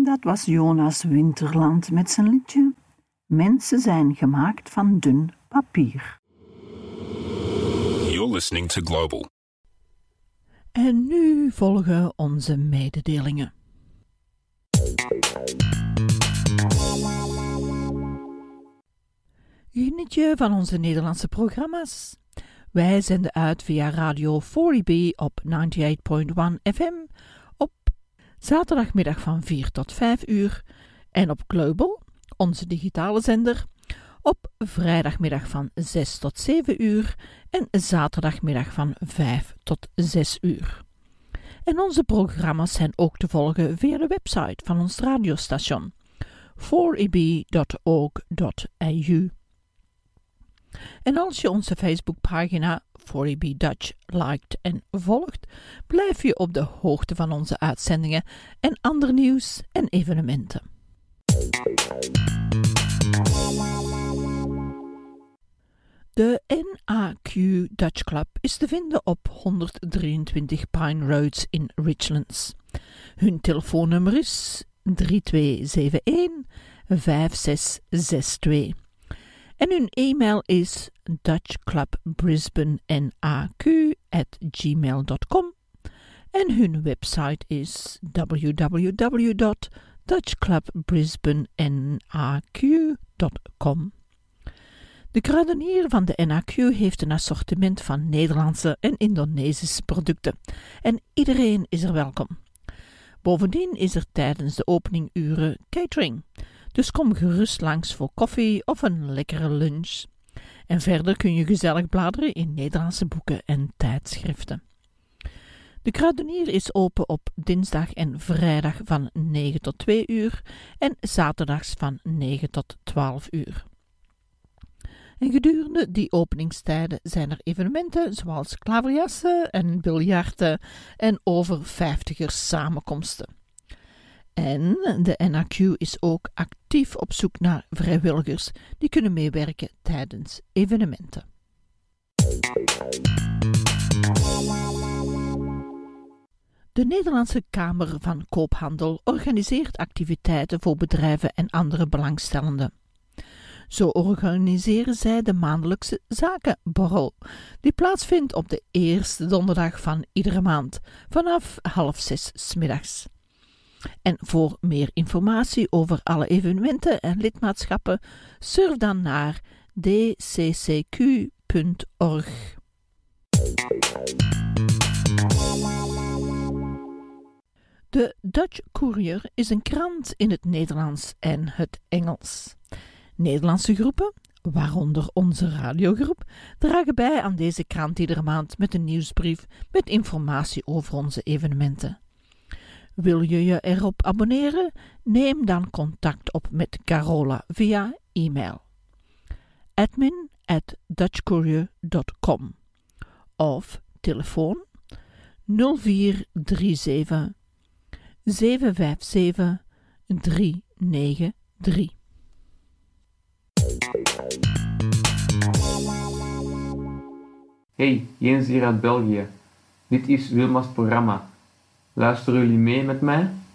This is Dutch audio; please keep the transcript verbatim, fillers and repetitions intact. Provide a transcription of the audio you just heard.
dat was Jonas Winterland met zijn liedje Mensen zijn gemaakt van dun papier. You're listening to Global. En nu volgen onze mededelingen. Geniet je van onze Nederlandse programma's? Wij zenden uit via Radio vier B op negenennegentig komma één F M op zaterdagmiddag van vier tot vijf uur en op Global, onze digitale zender, op vrijdagmiddag van zes tot zeven uur en zaterdagmiddag van vijf tot zes uur. En onze programma's zijn ook te volgen via de website van ons radiostation vier e b dot org dot a u. En als je onze Facebookpagina vier e b Dutch liked en volgt, blijf je op de hoogte van onze uitzendingen en ander nieuws en evenementen. De N A Q Dutch Club is te vinden op honderddrieëntwintig Pine Roads in Richlands. Hun telefoonnummer is drie twee zeven een vijf zes zes twee. En hun e-mail is dutchclubbrisbanenaq at gmail dot com en hun website is w w w dot dutchclubbrisbanenaq dot com. De kruidenier van de N A Q heeft een assortiment van Nederlandse en Indonesische producten en iedereen is er welkom. Bovendien is er tijdens de openinguren catering. Dus kom gerust langs voor koffie of een lekkere lunch. En verder kun je gezellig bladeren in Nederlandse boeken en tijdschriften. De kruidenier is open op dinsdag en vrijdag van negen tot twee uur en zaterdags van negen tot twaalf uur. En gedurende die openingstijden zijn er evenementen zoals klaverjassen en biljarten en over vijftigers samenkomsten. En de N A Q is ook actief op zoek naar vrijwilligers die kunnen meewerken tijdens evenementen. De Nederlandse Kamer van Koophandel organiseert activiteiten voor bedrijven en andere belangstellenden. Zo organiseren zij de maandelijkse zakenborrel, die plaatsvindt op de eerste donderdag van iedere maand, vanaf half zes 's middags. En voor meer informatie over alle evenementen en lidmaatschappen, surf dan naar d c c q punt org. De Dutch Courier is een krant in het Nederlands en het Engels. Nederlandse groepen, waaronder onze radiogroep, dragen bij aan deze krant iedere maand met een nieuwsbrief met informatie over onze evenementen. Wil je je erop abonneren? Neem dan contact op met Carola via e-mail admin at dutchcourier dot com of telefoon nul vier drie zeven zeven vijf zeven drie negen drie. Hey, Jens hier uit België. Dit is Wilma's programma. Luisteren jullie mee met mij?